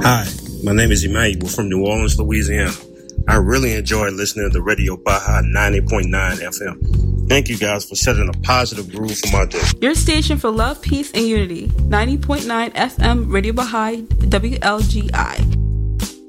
Hi, my name is Emmanuel from New Orleans, Louisiana. I really enjoy listening to Radio Baja 90.9 FM. Thank you guys for setting a positive groove for my day. Your station for love, peace, and unity. 90.9 FM Radio Baja WLGI.